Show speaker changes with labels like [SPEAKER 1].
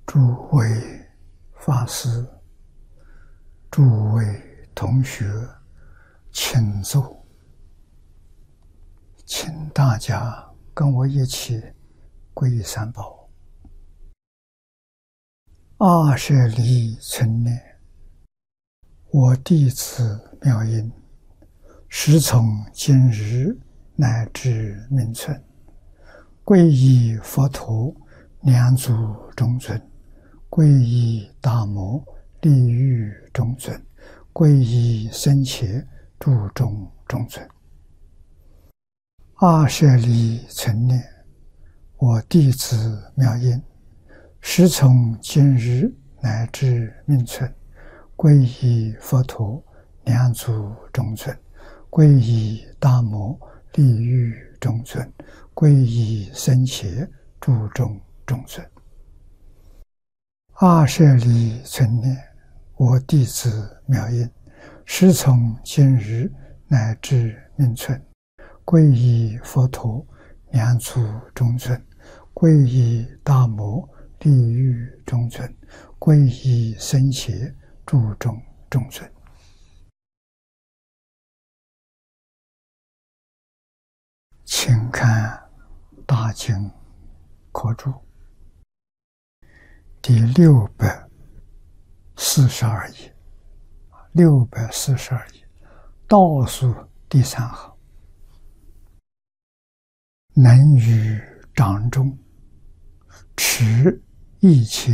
[SPEAKER 1] 诸位法师、诸位同学，请坐，请大家跟我一起皈依三宝。阿舍利存念，我弟子妙音，时从今日乃至命存，皈依佛陀两足中尊，皈依大摩利欲中尊，皈依僧伽注中中尊。阿舍利存念，我弟子妙音，时从今日乃至命存，皈依佛陀两足中尊，皈依大摩利欲中尊，皈依僧伽注中中尊。阿舍利存念，我弟子妙音，时从今日乃至命存，皈依佛陀两足中尊，皈依大摩利欲中尊，皈依僧伽注中中尊。请看大经科注第642页，642页倒数第3行，能于掌中持一切